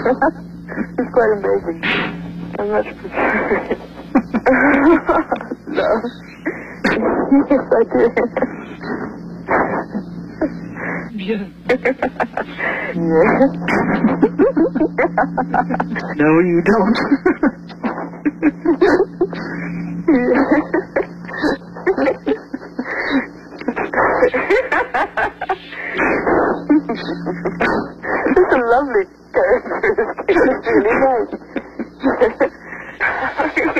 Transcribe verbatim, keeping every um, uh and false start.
It's quite amazing. I much prefer it. No. Yes, I do. Yeah. Yeah. No, you don't. It's a lovely character. It's really nice.